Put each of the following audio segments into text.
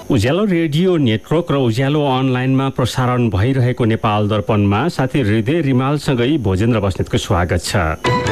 उज्यालो radio network र उज्यालो अनलाइनमा प्रसारण भइरहेको नेपाल दर्पणमा साथी हृदय रिमालसँगै भोजेन्द्र बस्नेतको स्वागत छ।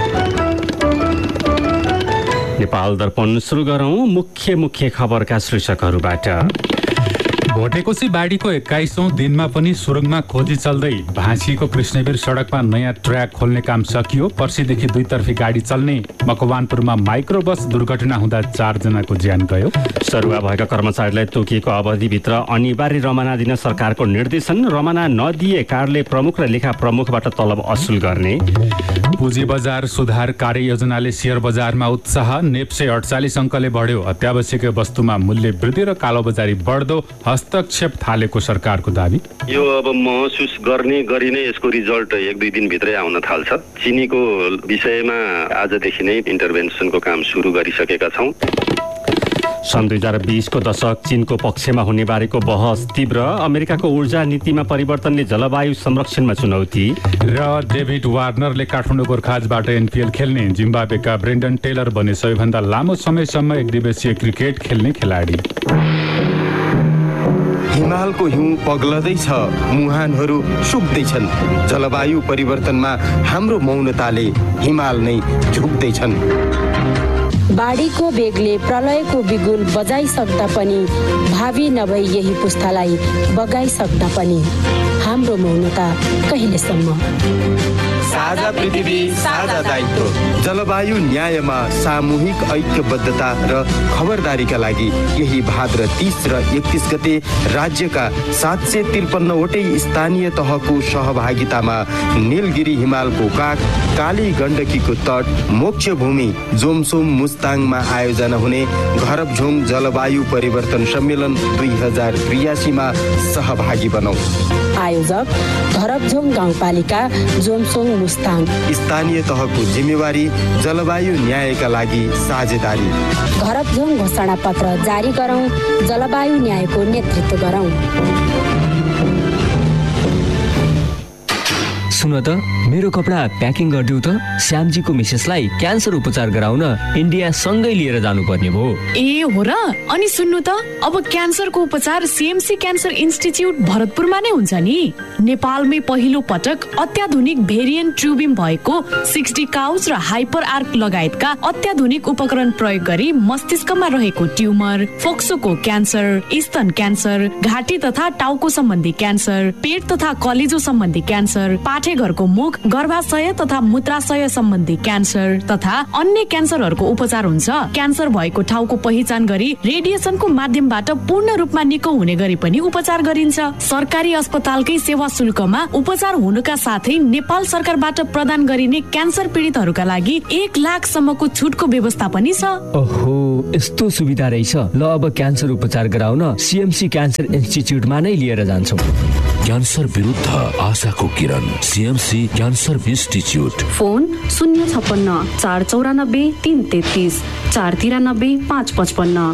नेपाल दर्पण सुरु गरौं मुख्य खबरका शीर्षकहरूबाट। भोटेकोशी बाढीको 21औं दिनमा पनि सुरुङमा खोजी चल्दै भाँसिएको कृष्णवीर सडकमा नयाँ ट्र्याक खोल्ने काम सकियो। पर्सिदेखि दुईतर्फी गाडी चल्ने मकवानपुरमा माइक्रो बस दुर्घटना हुँदा 4 जनाको ज्यान गयो। सरुवा भएका कर्मचारीलाई तोकिएको अवधिभित्र अनिवार्य रमाना दिन सरकारको निर्देशन। रमाना नदिए कार्यालय प्रमुख र लेखा प्रमुखबाट तलब असुल गर्ने। पुँजी बजार सुधार कार्ययोजनाले शेयर बजारमा उत्साह। नेप्से 48 अङ्कले बढ्यो। अत्यावश्यक वस्तुमा मूल्य वृद्धि र कालोबजारी बढ्दो। हस्तक्षेप थालेको सरकारको दाबी। यो अब महसुस गर्ने गरी नै यसको रिजल्ट 1-2 दिनभित्रै आउन थाल्छ। चिनीको विषयमा आजदेखि नै इन्टरभेन्सनको काम सुरु गरिसकेका छौँ। सन् 2020 को दशक चीनको पक्षमा हुने बारेको बहस तीव्र। अमेरिकाको ऊर्जा नीतिमा परिवर्तनले जलवायु संरक्षणमा चुनौती। र डेभिड वार्नरले काठमाडौँ गोर्खाजबाट एनपीएल खेल्ने। जिम्बाब्वेका ब्रेन्डन टेलर बने सबैभन्दा लामो समयसम्म एकदिवसीय क्रिकेट खेल्ने खेलाडी। हिमालको हिउँ पग्लदैछ, मुहानहरू सुक्दैछन्। जलवायु परिवर्तनमा हाम्रो मौनताले हिमाल नै झुक्दैछन्। बाढीको बेगले प्रलयको बिगुल बजाइसक्दा पनि, भावी नभई यही पुस्तालाई बगाइसक्दा पनि हाम्रो मौनता कहिलेसम्म? साझा पृथ्वी, साझा दायित्व। जलवायु न्यायमा सामूहिक ऐक्यबद्धता र खबरदारीका लागि यही भाद्र 30 र 31 गते राज्यका 753 वटै स्थानीय तहको सहभागितामा नीलगिरी हिमालको काख, काली गण्डकीको तट, मोक्ष भूमि जोमसोम मुस्ताङमा आयोजना हुने घरबझोङ जलवायु परिवर्तन सम्मेलन 2083 मा सहभागी बनौ। आयोजक घरबझोङ गाउँपालिका जोमसोङ मुस्ताङ। स्थानीय तहको जिम्मेवारी जलवायु न्यायका लागि साझेदारी। घरबझोङ घोषणा पत्र जारी गरौँ, जलवायु न्यायको नेतृत्व गरौँ। सुन त, मेरो कपडा प्याकिङ गरिदिऊ त। श्यामजीको मिसेसलाई क्यान्सर उपचार गराउन इन्डिया सँगै लिएर जानुपर्ने भयो। ए हो र? अनि सुन्नु त, अब क्यान्सरको उपचार सीएमसी क्यान्सर इन्स्टिच्युट भरतपुरमा नै हुन्छ नि। नेपालमै पहिलो पटक अत्याधुनिक भेरिएन्ट ट्युबिम भएको 60 काउच र हाइपर आर्क लगायतका अत्याधुनिक उपकरण प्रयोग गरी मस्तिष्कमा रहेको ट्युमर, फोक्सोको क्यान्सर, स्तन क्यान्सर, घाँटी तथा टाउको सम्बन्धी क्यान्सर, पेट तथा कलेजो सम्बन्धी क्यान्सर, पाठेघरको मुख, गर्भाशय तथा मूत्राशय सम्बन्धी क्यान्सर तथा अन्य क्यान्सरहरूको उपचार हुन्छ। क्यान्सर भएको ठाउँको पहिचान गरी रेडिएसनको माध्यमबाट पूर्ण रूपमा निको हुने गरी पनि उपचार गरिन्छ। सरकारी अस्पतालकै सेवा शुल्कमा उपचार हुनुका साथै नेपाल सरकारबाट प्रदान गरिने क्यान्सर पीडितहरूका लागि 1 लाखसम्मको छुटको व्यवस्था पनि छ। ओहो, यस्तो सुविधा रहेछ। ल, अब क्यान्सर उपचार गराउन सीएमसी क्यान्सर इन्स्टिच्युटमा नै लिएर जान्छौँ। क्यान्सर विरुद्ध आशाको किरण, CMC cancer institute. Phone 056 494 333 493 555।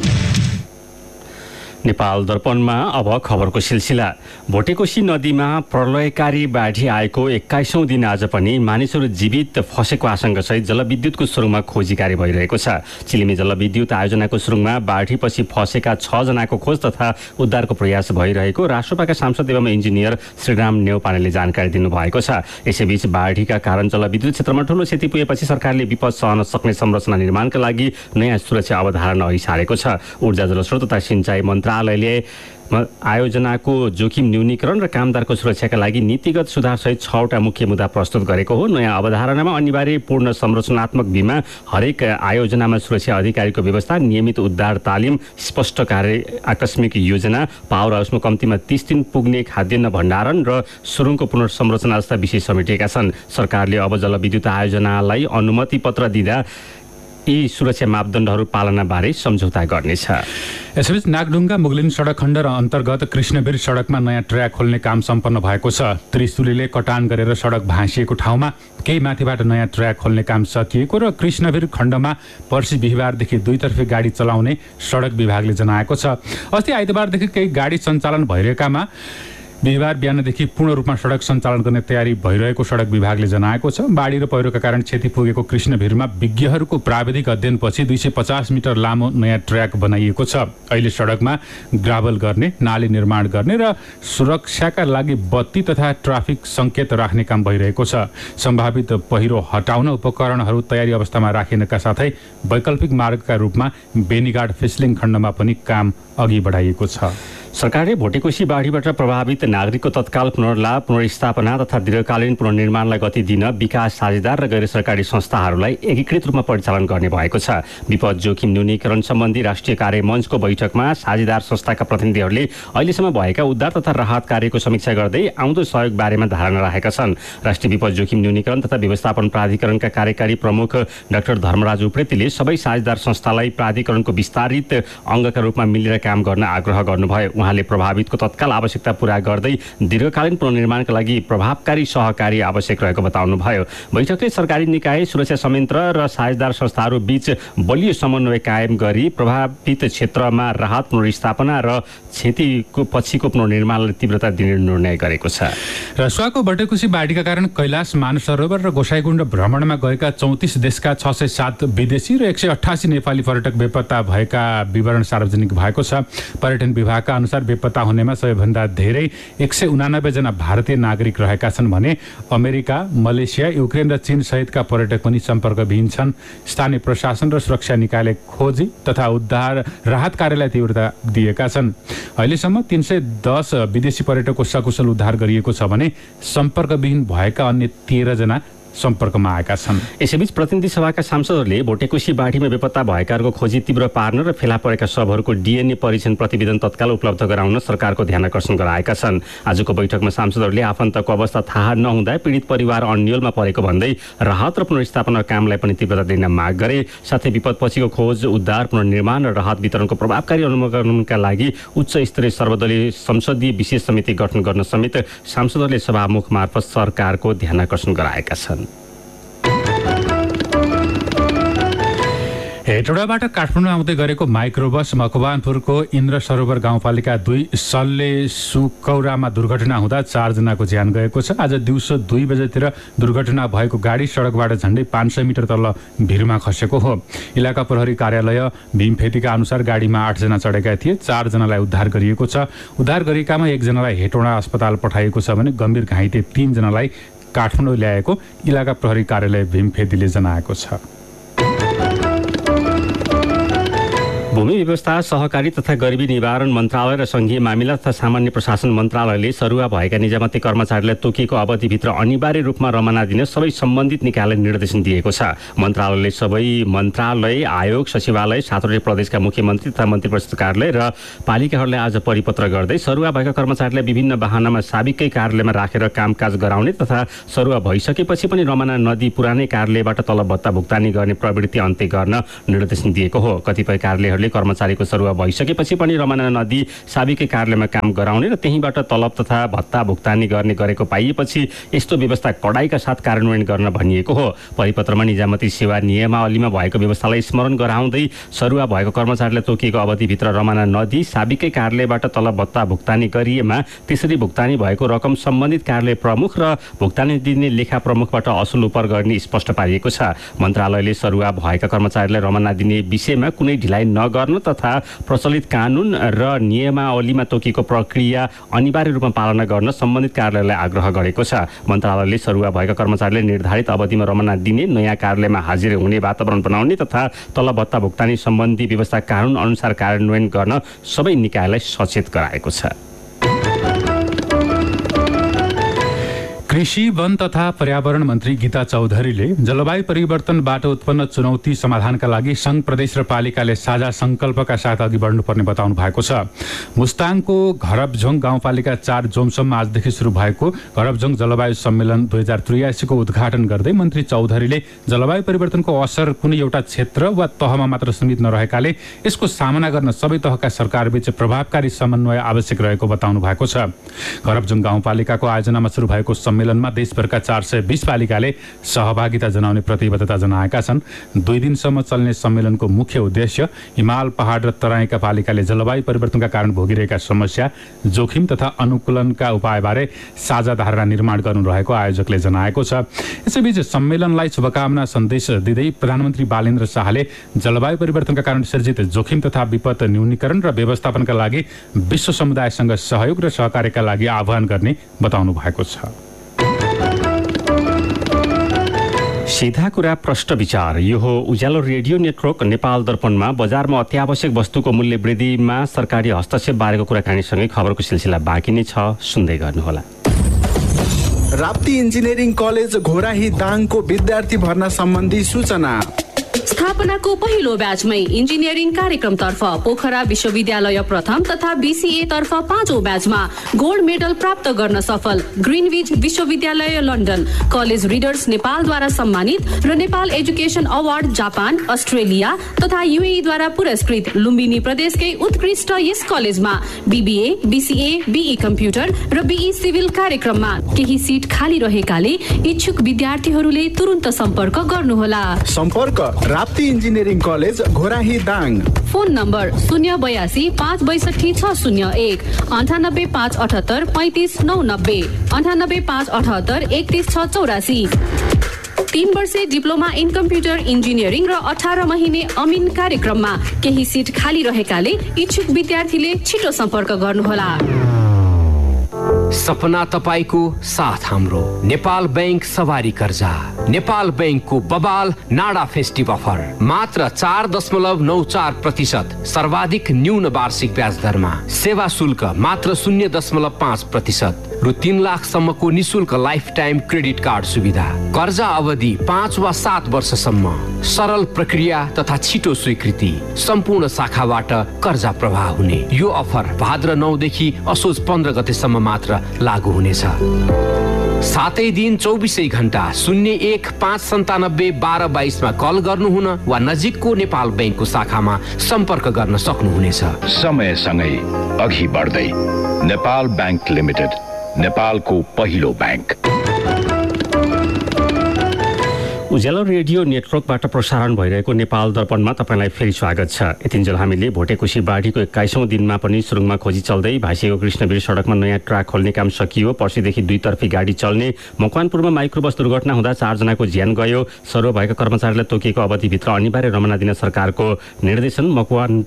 Nepal दर्पणमा अब खबरको सिलसिला। भोटेकोशी नदीमा प्रलयकारी बाढी आएको 21औं दिन आज पनि मानिसहरू जीवित फसेको आशंकासहित जलविद्युतको सुरुङमा खोजी कार्य भइरहेको छ। चिलिमी जलविद्युत आयोजनाको सुरुङमा बाढीपछि फसेका 6 जनाको खोज तथा उद्धारको प्रयास भइरहेको राष्ट्रपाका सांसद एवं इन्जिनियर श्रीराम नेउपानेले जानकारी दिनुभएको छ। यसैबीच बाढीका कारण जलविद्युत क्षेत्रमा ठूलो क्षति पुगेपछि सरकारले विपद सहन सक्ने संरचना निर्माणका लागि नयाँ सुरक्षा अवधारणा अघि सारेको छ। ऊर्जा जलस्रोत तथा सिंचाई मन्त्रालयले आयोजनाको जोखिम न्यूनीकरण र कामदारको सुरक्षाका लागि नीतिगत सुधारसहित 6वटा मुख्य मुद्दा प्रस्तुत गरेको हो। नयाँ अवधारणामा अनिवार्य पूर्ण संरचनात्मक बीमा, हरेक आयोजनामा सुरक्षा अधिकारीको व्यवस्था, नियमित उद्धार तालिम, स्पष्ट कार्य आकस्मिक योजना, पावर हाउसमा कम्तीमा 30 दिन पुग्ने खाद्यान्न भण्डारण र सुरुङको पुनर्संरचना जस्ता विषय समेटिएका छन्। सरकारले अब जलविद्युत आयोजनालाई अनुमति पत्र दिँदा यी सुरक्षा मापदण्डहरू पालनाबारे सम्झौता गर्नेछ। यसैबीच नागढुङ्गा मुगलिन सडक खण्ड र अन्तर्गत कृष्णवीर सडकमा नयाँ ट्र्याक खोल्ने काम सम्पन्न भएको छ। त्रिशुलीले कटान गरेर सडक भाँसिएको ठाउँमा केही माथिबाट नयाँ ट्र्याक खोल्ने काम सकिएको र कृष्णवीर खण्डमा पर्सि बिहिबारदेखि दुईतर्फी गाडी चलाउने सडक विभागले जनाएको छ। अस्ति आइतबारदेखि केही गाडी सञ्चालन भइरहेकामा बिहिबार बिहानदेखि पूर्ण रूपमा सडक सञ्चालन गर्ने तयारी भइरहेको सडक विभागले जनाएको छ। बाढी र पहिरोका कारण क्षति पुगेको कृष्णभिरमा विज्ञहरूको प्राविधिक अध्ययनपछि 250 मिटर लामो नयाँ ट्र्याक बनाइएको छ। अहिले सडकमा ग्राभल गर्ने, नाली निर्माण गर्ने र सुरक्षाका लागि बत्ती तथा ट्राफिक सङ्केत राख्ने काम भइरहेको छ। सम्भावित पहिरो हटाउन उपकरणहरू तयारी अवस्थामा राखिनका साथै वैकल्पिक मार्गका रूपमा बेनीघाट फिसलिङ खण्डमा पनि काम अघि बढाइएको छ। सरकारले भोटेकोशी बाढीबाट प्रभावित नागरिकको तत्काल पुनर्लाभ, पुनर्स्थापना तथा दीर्घकालीन पुनर्निर्माणलाई गति दिन विकास साझेदार र गैर सरकारी संस्थाहरूलाई एकीकृत रूपमा परिचालन गर्ने भएको छ। विपद जोखिम न्यूनीकरण सम्बन्धी राष्ट्रिय कार्य मञ्चको बैठकमा साझेदार संस्थाका प्रतिनिधिहरूले अहिलेसम्म भएका उद्धार तथा राहत कार्यको समीक्षा गर्दै आउँदो सहयोग बारेमा धारणा राखेका छन्। राष्ट्रिय विपद जोखिम न्यूनीकरण तथा व्यवस्थापन प्राधिकरणका कार्यकारी प्रमुख डाक्टर धर्मराज उप्रेतीले सबै साझेदार संस्थालाई प्राधिकरणको विस्तारित अङ्गका रूपमा मिलेर काम गर्न आग्रह गर्नुभयो। उहाँले प्रभावितको तत्काल आवश्यकता पूरा गर्दै दीर्घकालीन पुनर्निर्माणका लागि प्रभावकारी सहकारी आवश्यक रहेको बताउनुभयो। बैठकले सरकारी निकाय, सुरक्षा संयन्त्र र साझेदार संस्थाहरू बीच बलियो समन्वय कायम गरी प्रभावित क्षेत्रमा राहत, पुनर्स्थापना र क्षतिको पछिको पुनर्निर्माणलाई तीव्रता दिने निर्णय गरेको छ। रसुवाको भोटेकोशी बाढीका कारण कैलाश मानसरोवर र गोसाइकुण्ड भ्रमणमा गएका 34 देशका 607 विदेशी र 188 नेपाली पर्यटक बेपत्ता भएका विवरण सार्वजनिक भएको छ। पर्यटन विभागका अनुसार बेपत्ता हुनेमा सबैभन्दा धेरै 189 जना भारतीय नागरिक रहेका छन् भने अमेरिका, मलेसिया, युक्रेन र चीन सहितका पर्यटक पनि सम्पर्कविहीन छन्। स्थानीय प्रशासन र सुरक्षा निकायले खोजी तथा उद्धार राहत कार्यलाई तीव्रता दिएका छन्। अहिलेसम्म 310 विदेशी पर्यटकको सकुशल उद्धार गरिएको छ भने सम्पर्कविहीन भएका अन्य 13 जना सम्पर्कमा आएका छन्। यसैबीच प्रतिनिधि सभाका सांसदहरूले भोटेकोशी बाढीमा बेपत्ता भएकाहरूको खोजी तीव्र पार्न र फेला परेका शवहरूको डिएनए परीक्षण प्रतिवेदन तत्काल उपलब्ध गराउन सरकारको ध्यान आकर्षण गराएका छन्। आजको बैठकमा सांसदहरूले आफन्तको अवस्था थाहा नहुँदा पीडित परिवार अन्यलमा परेको भन्दै राहत र पुनर्स्थापना कामलाई पनि तीव्रता दिन माग गरे। साथै विपदपछिको खोज, उद्धार, पुनर्निर्माण र राहत वितरणको प्रभावकारी अनुगमनका लागि उच्च स्तरीय सर्वदलीय संसदीय विशेष समिति गठन गर्न समेत सांसदहरूले सभामुख मार्फत सरकारको ध्यान आकर्षण गराएका छन्। हेटौडाबाट काठमाडौँ आउँदै गरेको माइक्रोबस मकवानपुरको इन्द्र सरोवर गाउँपालिका 2 सल्ले सुकौरामा दुर्घटना हुँदा 4 जनाको ज्यान गएको छ। आज दिउँसो 2 बजेतिर दुर्घटना भएको गाडी सडकबाट झण्डै 500 मिटर तल भिरमा खसेको हो। इलाका प्रहरी कार्यालय भीमफेदीका अनुसार गाडीमा 8 जना चढेका थिए। 4 जनालाई उद्धार गरिएको छ। उद्धार गरिएकामा 1 जनालाई हेटौडा अस्पताल पठाइएको छ भने गम्भीर घाइते 3 जनालाई काठमाडौँ ल्याएको इलाका प्रहरी कार्यालय भीमफेदीले जनाएको छ। भूमि व्यवस्था, सहकारी तथा गरिबी निवारण मन्त्रालय र सङ्घीय मामिला तथा सामान्य प्रशासन मन्त्रालयले सरुवा भएका निजामती कर्मचारीलाई तोकिएको अवधिभित्र अनिवार्य रूपमा रमाना दिन सबै सम्बन्धित निकायलाई निर्देशन दिएको छ। मन्त्रालयले सबै मन्त्रालय, आयोग, सचिवालय, 7वटै प्रदेशका मुख्यमन्त्री तथा मन्त्री परिषद कार्यालय र पालिकाहरूलाई आज परिपत्र गर्दै सरुवा भएका कर्मचारीलाई विभिन्न बहानामा साबिकै कार्यालयमा राखेर कामकाज गराउने तथा सरुवा भइसकेपछि पनि रमाना नदी पुरानै कार्यालयबाट तलब भत्ता भुक्तानी गर्ने प्रवृत्ति अन्त्य गर्न निर्देशन दिएको हो। कतिपय कार्यालयहरूले कर्मचारीको सरुवा भइसकेपछि पनि रमाना नदी साबिकै कार्यालयमा काम गराउने र त्यहीँबाट तलब तथा भत्ता भुक्तानी गर्ने गरेको पाइएपछि यस्तो व्यवस्था कडाइका साथ कार्यान्वयन गर्न भनिएको हो। परिपत्रमा निजामती सेवा नियमावलीमा भएको व्यवस्थालाई स्मरण गराउँदै सरुवा भएको कर्मचारीलाई तोकिएको अवधिभित्र रमाना नदी साबिकै कार्यालयबाट तलब भत्ता भुक्तानी गरिएमा त्यसरी भुक्तानी भएको रकम सम्बन्धित कार्यालय प्रमुख र भुक्तानी दिने लेखा प्रमुखबाट असुल उपर गर्ने स्पष्ट पारिएको छ। मन्त्रालयले सरुवा भएका कर्मचारीलाई रमाना दिने विषयमा कुनै ढिलाइ गर्न तथा प्रचलित कानुन र नियमावलीमा तोकिएको प्रक्रिया अनिवार्य रूपमा पालना गर्न सम्बन्धित कार्यालयलाई आग्रह गरेको छ। मन्त्रालयले सरुवा भएका कर्मचारीले निर्धारित अवधिमा रमाना दिने, नयाँ कार्यालयमा हाजिर हुने वातावरण बनाउने तथा तलब भत्ता भुक्तानी सम्बन्धी व्यवस्था कानुन अनुसार कार्यान्वयन गर्न सबै निकायलाई सचेत गराएको छ। कृषि, वन तथा पर्यावरण मन्त्री गीता चौधरीले जलवायु परिवर्तनबाट उत्पन्न चुनौती समाधानका लागि सङ्घ, प्रदेश र पालिकाले साझा सङ्कल्पका साथ अघि बढ्नुपर्ने बताउनु भएको छ। मुस्ताङको घरबझोङ गाउँपालिका 4 जोमसम्म आजदेखि सुरु भएको घरबझोङ जलवायु सम्मेलन 2083 को उद्घाटन गर्दै मन्त्री चौधरीले जलवायु परिवर्तनको असर कुनै एउटा क्षेत्र वा तहमा मात्र सीमित नरहेकाले यसको सामना गर्न सबै तहका सरकारबीच प्रभावकारी समन्वय आवश्यक रहेको बताउनु भएको छ। घरबझोङ गाउँपालिकाको आयोजनामा सुरु भएको सम्मेलनमा देशभरका 420 पालिकाले सहभागिता जनाउने प्रतिबद्धता जनाएका छन्। 2 दिनसम्म चल्ने सम्मेलनको मुख्य उद्देश्य हिमाल, पहाड र तराईका पालिकाले जलवायु परिवर्तनका कारण भोगिरहेका समस्या, जोखिम तथा अनुकूलनका उपायबारे साझा धारणा निर्माण गर्नु रहेको आयोजकले जनाएको छ। यसैबीच सम्मेलनलाई शुभकामना सन्देश दिँदै प्रधानमन्त्री बालेन्द्र शाहले जलवायु परिवर्तनका कारण सिर्जित जोखिम तथा विपद न्यूनीकरण र व्यवस्थापनका लागि विश्व समुदायसँग सहयोग र सहकार्यका लागि आह्वान गर्ने बताउनु भएको छ। सीधा कुरा प्रश्न विचार। यो हो उज्यालो रेडियो नेटवर्क नेपाल दर्पणमा बजारमा अत्यावश्यक वस्तुको मूल्य वृद्धिमा सरकारी हस्तक्षेप बारेको कुराकानीसँगै खबरको सिलसिला बाँकी नै छ, सुन्दै गर्नुहोला। राप्ती इन्जिनियरिङ कलेज घोराही दाङको विद्यार्थी भर्ना सम्बन्धी सूचना। स्थापनाको पहिलो ब्याचमै इन्जिनियरिङ कार्यक्रमतर्फ पोखरा विश्वविद्यालय प्रथम तथा BCA तर्फ 5औं ब्याचमा गोल्ड मेडल प्राप्त गर्न सफल ग्रिनविच विश्वविद्यालय लन्डन, कलेज रिडर्स नेपालद्वारा सम्मानित र Nepal education award Japan, Australia तथा UAE द्वारा पुरस्कृत लुम्बिनी प्रदेशकै उत्कृष्ट यस कलेजमा BBA, BCA, BE कम्प्युटर र BE सिभिल कार्यक्रममा केही सिट खाली रहेकाले इच्छुक विद्यार्थीहरूले तुरुन्त सम्पर्क गर्नुहोला। सम्पर्क Rapti engineering college Ghorahi Dang. Phone number 082 562 601 98 578 35 990 98 578 31 684। 3 वर्षे डिप्लोमा इन कम्प्युटर इन्जिनियरिङ र 18 महिने अमिन कार्यक्रममा केही सिट खाली रहेकाले इच्छुक विद्यार्थीले छिटो सम्पर्क गर्नुहोला। सपना तपाईको साथ हाम्रो। नेपाल बैंक सवारी कर्जा। नेपाल बैंकको बबाल नाडा फेस्टिभ अफर मात्र 4.94% सर्वाधिक न्यून वार्षिक ब्याज दरमा। सेवा शुल्क मात्र 0.5% रु 3 लाखसम्मको निशुल्क लाइफ टाइम क्रेडिट कार्ड सुविधा। कर्जा अवधि 5 वा 7 वर्षसम्म। सरल प्रक्रिया तथा छिटो स्वीकृति। सम्पूर्ण शाखाबाट कर्जा प्रवाह हुने यो अफर भाद्र 9 देखि असोज 15 गतेसम्म मात्र लागू हुनेछ। सातै दिन 24 घण्टा 01 597 12 22 मा कल गर्नुहुन वा नजिकको नेपाल बैंकको शाखामा सम्पर्क गर्न सक्नुहुनेछ। समयसँगै अघि बढ्दै नेपाल बैंक लिमिटेड, नेपालको पहिलो बैंक। उज्यालो रेडियो नेटवर्कबाट प्रसारण भइरहेको नेपाल दर्पणमा तपाईँलाई फेरि स्वागत छ। यतिन्जेल हामीले भोटेकोशी बाढीको 21औं दिनमा पनि सुरुङमा खोजी चल्दै भाइसिएको कृष्णवीर सडकमा नयाँ ट्र्याक खोल्ने काम सकियो। पर्सिदेखि 2 तर्फी गाडी चल्ने। मकवानपुरमा माइक्रोबस दुर्घटना हुँदा 4 जनाको ज्यान गयो। सरुवा भएका कर्मचारीलाई तोकिएको अवधिभित्र अनिवार्य रमना दिन सरकारको निर्देशन। मकवान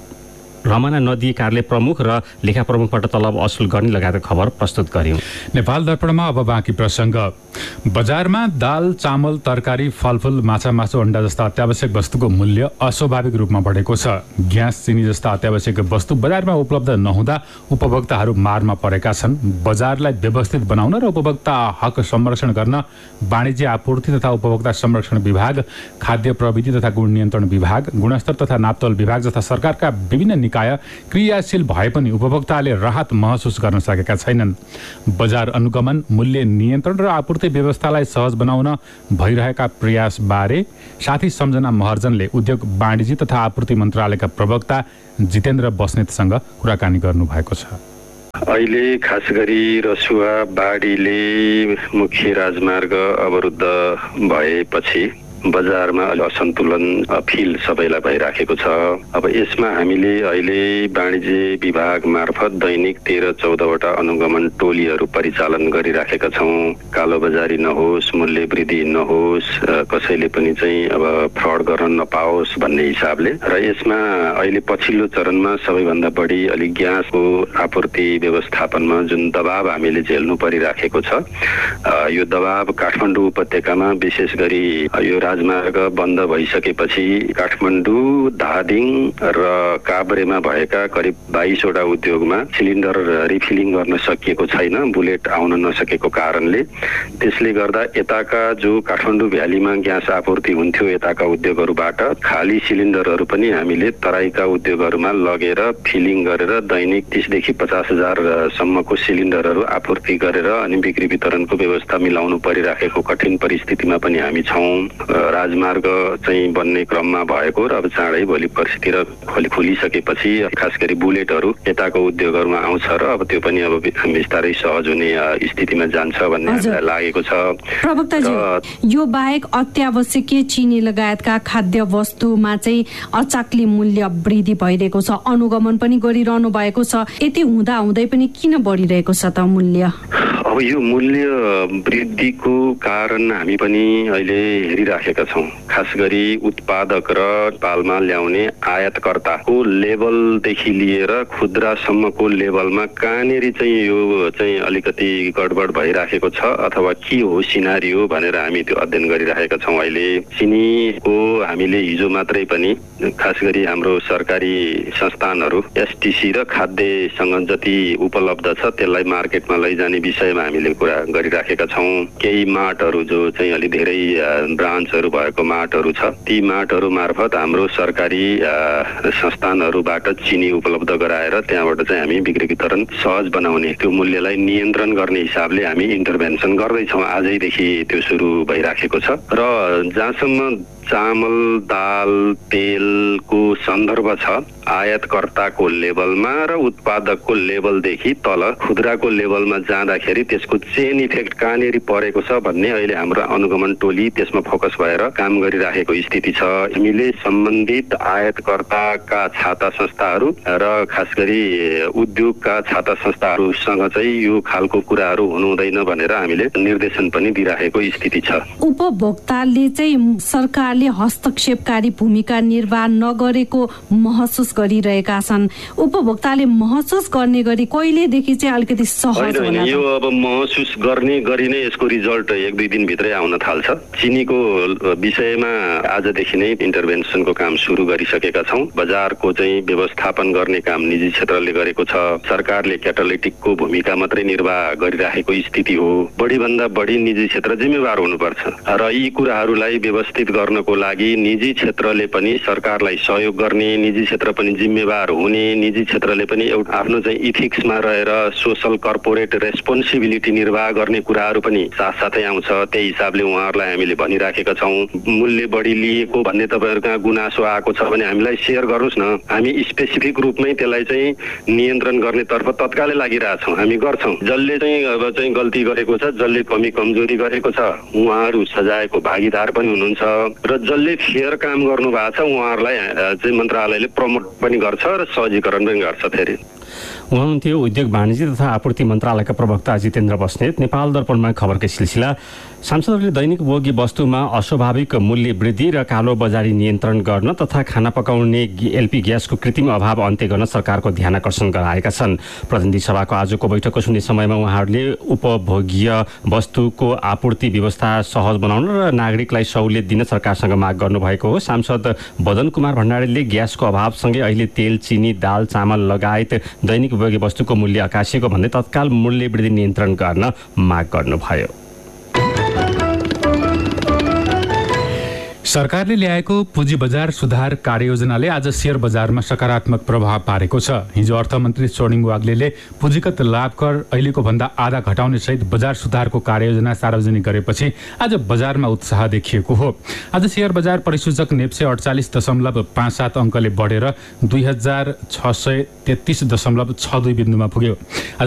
रमना नदिए कार्यालय प्रमुख र लेखा प्रमुखबाट तलब असुल गर्ने लगायतका खबर प्रस्तुत गर्यौं। नेपाल दर्पणमा अब बाँकी प्रसङ्ग। बजारमा दाल, चामल, तरकारी, फलफुल, माछा, मासु, अण्डा जस्ता अत्यावश्यक वस्तुको मूल्य अस्वाभाविक रूपमा बढेको छ। ग्यास, चिनी जस्ता अत्यावश्यक वस्तु बजारमा उपलब्ध नहुँदा उपभोक्ताहरू मारमा परेका छन्। बजारलाई व्यवस्थित बनाउन र उपभोक्ता हक संरक्षण गर्न वाणिज्य आपूर्ति तथा उपभोक्ता संरक्षण विभाग, खाद्य प्रविधि तथा गुण नियन्त्रण विभाग, गुणस्तर तथा नापतोल विभाग जस्ता सरकारका विभिन्न निकाय क्रियाशील भए पनि उपभोक्ताले राहत महसुस गर्न सकेका छैनन्। बजार अनुगमन, मूल्य नियन्त्रण र आपूर्ति व्यवस्थालाई सहज बनाउन भइरहेका प्रयास बारे साथी सम्झना महर्जनले उद्योग, वाणिज्य तथा आपूर्ति मन्त्रालयका प्रवक्ता जितेन्द्र बस्नेतसँग कुराकानी गर्नु भएको छ। अहिले खास गरी रसुवा बाढीले मुख्य राजमार्ग अवरुद्ध भएपछि बजारमा असन्तुलन फिल सबैलाई भइराखेको छ। अब यसमा हामीले अहिले वाणिज्य विभाग मार्फत दैनिक 13-14 वटा अनुगमन टोलीहरू परिचालन गरिराखेका छौँ। कालोबजारी नहोस्, मूल्य वृद्धि नहोस्, कसैले पनि चाहिँ अब फ्रड गर्न नपाओस् भन्ने हिसाबले। र यसमा अहिले पछिल्लो चरणमा सबैभन्दा बढी अलिक ग्यासको आपूर्ति व्यवस्थापनमा जुन दबाव हामीले झेल्नु परिराखेको छ, यो दबाव काठमाडौँ उपत्यकामा विशेष गरी यो राजमार्ग बन्द भइसकेपछि काठमाडौँ, धादिङ र काभ्रेमा भएका करिब 22 वटा उद्योगमा सिलिन्डर रिफिलिङ गर्न सकिएको छैन, बुलेट आउन नसकेको कारणले। त्यसले गर्दा यताका जो काठमाडौँ भ्यालीमा ग्यास आपूर्ति हुन्थ्यो यताका उद्योगहरूबाट खाली सिलिन्डरहरू पनि हामीले तराईका उद्योगहरूमा लगेर फिलिङ गरेर दैनिक 30 देखि 50 हजार सम्मको सिलिन्डरहरू आपूर्ति गरेर अनि बिक्री वितरणको व्यवस्था मिलाउनु परिराखेको कठिन परिस्थितिमा पनि हामी छौँ। राजमार्ग चाहिँ बन्ने क्रममा भएको र अब चाँडै भोलि पर्सितिर खुलिसकेपछि खास गरी बुलेटहरू यताको उद्योगहरूमा आउँछ र अब त्यो पनि अब बिस्तारै सहज हुने स्थितिमा जान्छ भन्ने हामीलाई लागेको छ। प्रवक्ताजी, यो बाहेक अत्यावश्यकीय चिनी लगायतका खाद्य वस्तुमा चाहिँ अचाक्ली मूल्य वृद्धि भइरहेको छ, अनुगमन पनि गरिरहनु भएको छ। यति हुँदा हुँदै पनि किन बढिरहेको छ त मूल्य? अब यो मूल्य वृद्धिको कारण हामी पनि अहिले हेरिराखेका छौँ। खास गरी उत्पादक र नेपालमा ल्याउने आयातकर्ताको लेभलदेखि लिएर खुद्रासम्मको लेभलमा कहाँनेरि चाहिँ यो चाहिँ अलिकति गडबड भइराखेको छ अथवा के हो सिनारियो भनेर हामी त्यो अध्ययन गरिराखेका छौँ। अहिले चिनीको हामीले हिजो मात्रै पनि खास गरी हाम्रो सरकारी संस्थानहरू एसटिसी र खाद्यसँग जति उपलब्ध छ त्यसलाई मार्केटमा लैजाने विषयमा हामीले कुरा गरिराखेका छौँ। केही मार्टहरू जो चाहिँ अलि धेरै ब्रान्चहरू भएको मार्टहरू छ, ती मार्टहरू मार्फत हाम्रो सरकारी संस्थानहरूबाट चिनी उपलब्ध गराएर त्यहाँबाट चाहिँ हामी बिक्री वितरण सहज बनाउने, त्यो मूल्यलाई नियन्त्रण गर्ने हिसाबले हामी इन्टरभेन्सन गर्दैछौँ। आजैदेखि त्यो सुरु भइराखेको छ र जहाँसम्म चामल, दाल, तेलको सन्दर्भ छ, आयातकर्ताको लेभलमा र उत्पादकको लेभलदेखि तल खुद्राको लेभलमा जाँदाखेरि त्यसको चेन इफेक्ट कहाँनेरि परेको छ भन्ने अहिले हाम्रो अनुगमन टोली त्यसमा फोकस भएर काम गरिराखेको स्थिति छ। हामीले सम्बन्धित आयातकर्ताका छाता संस्थाहरू र खास गरी उद्योगका छाता संस्थाहरूसँग चाहिँ यो खालको कुराहरू हुनु हुँदैन भनेर हामीले निर्देशन पनि दिइराखेको स्थिति छ। उपभोक्ताले चाहिँ सरकारले हस्तक्षेपकारी भूमिका निर्वाह नगरेको महसुस गरिरहेका छन्। उपभोक्ताले महसुस गर्ने गरी कहिलेदेखि चाहिँ अलिकति सहज होला? यो अब महसुस गर्ने गरी नै यसको रिजल्ट 1-2 दिनभित्रै आउन थाल्छ। चिनीको विषयमा आजदेखि नै इन्टरभेन्सनको काम सुरु गरिसकेका छौँ। बजारको चाहिँ व्यवस्थापन गर्ने काम निजी क्षेत्रले गरेको छ। सरकारले क्याटालिटिकको भूमिका मात्रै निर्वाह गरिराखेको स्थिति हो। बढीभन्दा बढी निजी क्षेत्र जिम्मेवार हुनुपर्छ र यी कुराहरूलाई व्यवस्थित गर्नको लागि निजी क्षेत्रले पनि सरकारलाई सहयोग गर्ने, निजी क्षेत्र पनि जिम्मेवार हुने, निजी क्षेत्रले पनि एउटा आफ्नो चाहिँ इथिक्समा रहेर सोशल कर्पोरेट रेस्पोन्सिबिलिटी निर्वाह गर्ने कुराहरू पनि साथसाथै आउँछ। त्यही हिसाबले उहाँहरूलाई हामीले भनिराखेका छौँ। मूल्य बढी लिएको भन्ने तपाईँहरू कहाँ गुनासो आएको छ भने हामीलाई सेयर गर्नुहोस् न, हामी स्पेसिफिक रूपमै त्यसलाई चाहिँ नियन्त्रण गर्नेतर्फ तत्कालै लागिरहेछौँ, हामी गर्छौँ। जसले चाहिँ अब चाहिँ गल्ती गरेको छ, जसले कमी कमजोरी गरेको छ, उहाँहरू सजायको भागीदार पनि हुनुहुन्छ र जसले फेयर काम गर्नु भएको छ उहाँहरूलाई चाहिँ मन्त्रालयले प्रमोट पनि गर्छ र सहजीकरण पनि गर्छ। फेरि हुनुहुन्थ्यो उद्योग वाणिज्य तथा आपूर्ति मन्त्रालयका प्रवक्ता जितेन्द्र बस्नेत। नेपाल दर्पणमा खबरकै सिलसिला। सांसदहरूले दैनिक उपभोग्य वस्तुमा अस्वाभाविक मूल्य वृद्धि र कालो बजारी नियन्त्रण गर्न तथा खाना पकाउने एलपी ग्यासको कृत्रिम अभाव अन्त्य गर्न सरकारको ध्यान आकर्षण गराएका छन्। प्रतिनिधि सभाको आजको बैठकको सुन्ने समयमा उहाँहरूले उपभोग्य वस्तुको आपूर्ति व्यवस्था सहज बनाउन र नागरिकलाई सहुलियत दिन सरकारसँग माग गर्नुभएको हो। सांसद बदन कुमार भण्डारीले ग्यासको अभावसँगै अहिले तेल, चिनी, दाल, चामल लगायत दैनिक उपभोग्य वस्तुको मूल्य आकाशिएको भन्दै तत्काल मूल्य वृद्धि नियन्त्रण गर्न माग गर्नुभयो। सरकारले ल्याएको पुँजी बजार सुधार कार्ययोजनाले आज शेयर बजारमा सकारात्मक प्रभाव पारेको छ। हिजो अर्थमन्त्री स्वर्णिम वाग्लेले पुँजीगत लाभ कर अहिलेको भन्दा आधा घटाउने सहित बजार सुधारको कार्ययोजना सार्वजनिक गरेपछि आज बजारमा उत्साह देखिएको हो। आज शेयर बजार परिसूचक नेप्से 48.57 अङ्कले बढेर 2633.62 बिन्दुमा पुग्यो।